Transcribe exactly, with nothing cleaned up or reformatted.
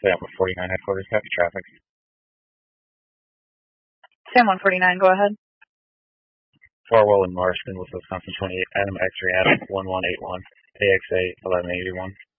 Sam one forty-nine headquarters, copy traffic. Sam one forty-nine, go ahead. Farwell and Marston with Wisconsin twenty-eight, Adam X-ray Adam one one eight one, A X A eleven eighty-one.